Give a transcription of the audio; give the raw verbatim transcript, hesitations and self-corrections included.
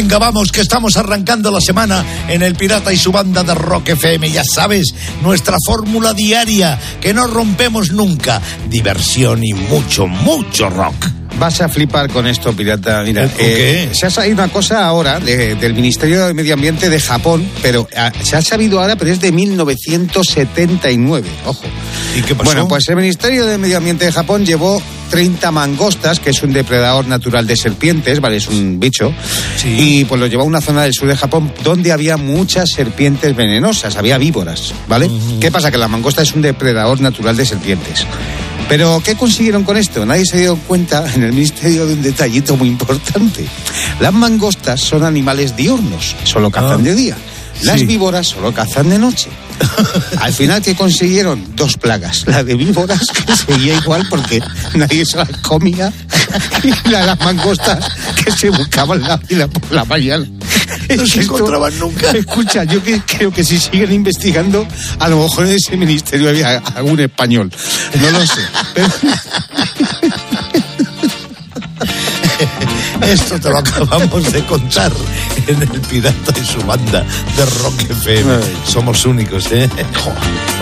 Venga, vamos, que estamos arrancando la semana en El Pirata y su banda de Rock F M. Ya sabes, nuestra fórmula diaria, que no rompemos nunca. Diversión y mucho, mucho rock. Vas a flipar con esto, pirata. Mira, ¿qué? Eh, se ha sabido una cosa ahora de, del Ministerio de Medio Ambiente de Japón, pero a, se ha sabido ahora, pero es de mil novecientos setenta y nueve. Ojo. ¿Y qué pasó? Bueno, pues el Ministerio de Medio Ambiente de Japón llevó treinta mangostas, que es un depredador natural de serpientes, ¿vale? Es un bicho. Sí. Y pues lo llevó a una zona del sur de Japón donde había muchas serpientes venenosas, había víboras, ¿vale? Uh-huh. ¿Qué pasa? Que la mangosta es un depredador natural de serpientes. Pero, ¿qué consiguieron con esto? Nadie se dio cuenta en el ministerio de un detallito muy importante. Las mangostas son animales diurnos, solo cazan ah, de día. Las sí. víboras solo cazan de noche. Al final, ¿qué consiguieron? Dos plagas. La de víboras, que seguía igual porque nadie se las comía, y la de las mangostas, que se buscaban la vida por la mañana. No se encontraban nunca. Escucha, yo que, creo que si siguen investigando, a lo mejor en ese ministerio había algún español. No lo sé. Pero... Esto te lo acabamos de contar en El Pirata y su banda de Rock F M. Somos únicos, ¿eh? Joder.